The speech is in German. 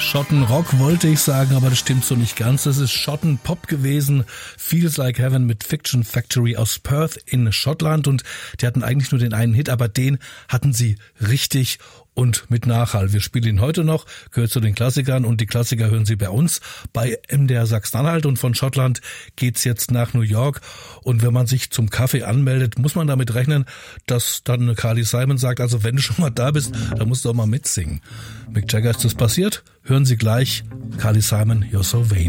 Schottenrock wollte ich sagen, aber das stimmt so nicht ganz. Das ist Schottenpop gewesen. Feels Like Heaven mit Fiction Factory aus Perth in Schottland. Und die hatten eigentlich nur den einen Hit, aber den hatten sie richtig und mit Nachhall. Wir spielen ihn heute noch, gehört zu den Klassikern und die Klassiker hören Sie bei uns bei MDR Sachsen-Anhalt und von Schottland geht's jetzt nach New York und wenn man sich zum Kaffee anmeldet, muss man damit rechnen, dass dann Carly Simon sagt, also wenn du schon mal da bist, dann musst du auch mal mitsingen. Mick Jagger ist das passiert, hören Sie gleich Carly Simon, You're So Vain.